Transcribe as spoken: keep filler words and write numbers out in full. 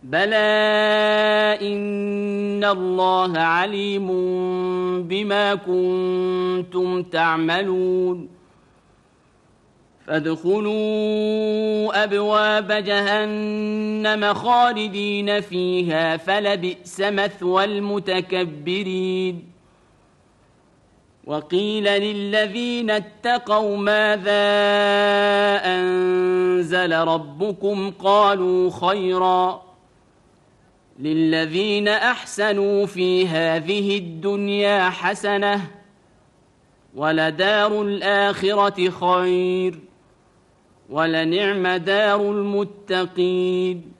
بلى إن الله عليم بما كنتم تعملون فادخلوا أبواب جهنم خالدين فيها فلبئس مثوى المتكبرين وقيل للذين اتقوا ماذا أنزل ربكم قالوا خيرا للذين أحسنوا في هذه الدنيا حسنة ولدار الآخرة خير ولنعم دار المتقين